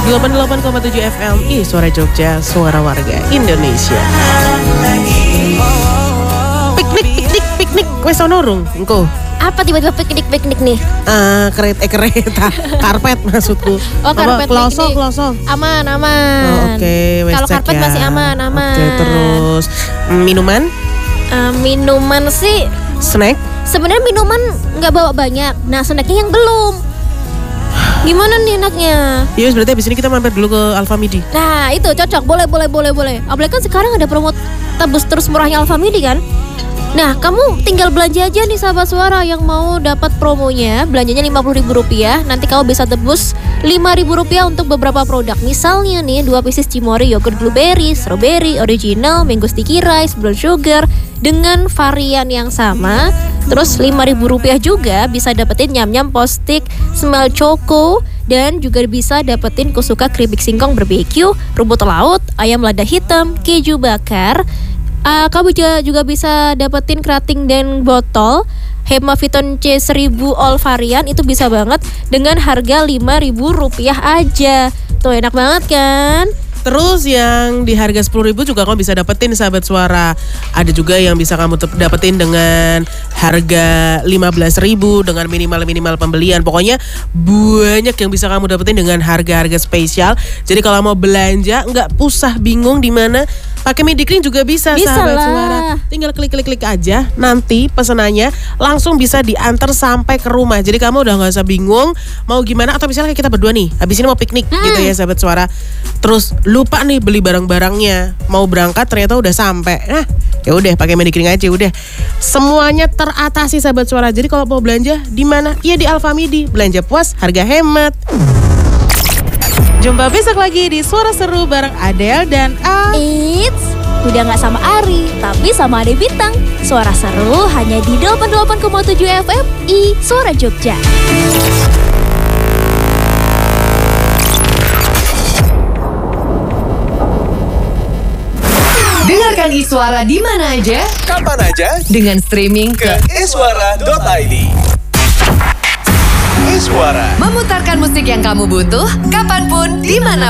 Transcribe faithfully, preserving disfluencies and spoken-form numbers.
delapan puluh delapan koma tujuh F M I Suara Jogja, suara warga Indonesia. Piknik, piknik, piknik, wes ono urung engko. Apa tiba-tiba piknik-piknik nih? Uh, keret, eh kereta, karpet maksudku. Oh karpet kloso, piknik. kloso. Aman, aman. Oh, Oke, okay. Kalau karpet ya. masih aman, aman. Oke, okay, terus minuman? Uh, minuman sih. Snack? Sebenarnya minuman nggak bawa banyak. Nah, snacknya yang belum. Gimana nih enaknya? Iya, berarti abis ini kita mampir dulu ke Alfamidi. Nah, itu cocok. Boleh, boleh, boleh, boleh. Apalagi kan sekarang ada promo tebus terus murahnya Alfamidi kan? Nah, kamu tinggal belanja aja nih sahabat suara yang mau dapat promonya. Belanjanya lima puluh ribu rupiah. Nanti kamu bisa tebus lima ribu rupiah untuk beberapa produk. Misalnya nih, dua pieces Cimory yogurt blueberry, strawberry, original, mango sticky rice, brown sugar dengan varian yang sama. Terus lima ribu rupiah juga bisa dapetin nyam-nyam postik smell choco. Dan juga bisa dapetin kusuka keripik singkong barbeque, rumput laut, ayam lada hitam, keju bakar. Uh, kamu juga, juga bisa dapetin kerating dan botol Hemaviton C seribu all varian. Itu bisa banget dengan harga lima ribu rupiah aja. Tuh enak banget kan? Terus yang di harga sepuluh ribu juga kamu bisa dapetin sahabat suara. Ada juga yang bisa kamu dapetin dengan harga lima belas ribu dengan minimal-minimal pembelian. Pokoknya banyak yang bisa kamu dapetin dengan harga-harga spesial. Jadi kalau mau belanja nggak pusah bingung di mana, pakai Midikring juga bisa, bisa sahabat lah. suara. Tinggal klik-klik-klik aja, nanti pesenannya langsung bisa diantar sampai ke rumah. Jadi kamu udah nggak usah bingung mau gimana. Atau misalnya kayak kita berdua nih, habis ini mau piknik hmm. gitu ya sahabat suara. Terus lupa nih beli barang-barangnya, mau berangkat ternyata udah sampai. Nah, ya udah pakai Midikring aja udah. Semuanya teratasi sahabat suara. Jadi kalau mau belanja di mana? Iya di Alfamidi. Belanja puas, harga hemat. Jumpa besok lagi di Suara Seru bareng Adele dan A. It's udah gak sama Ari, tapi sama Ade Bintang. Suara Seru hanya di delapan puluh delapan koma tujuh F M I Suara Jogja. Dengarkan Iswara di mana aja, kapan aja, dengan streaming ke iswara dot i d. Iswara memutarkan musik yang kamu butuh, kapanpun, dimanapun.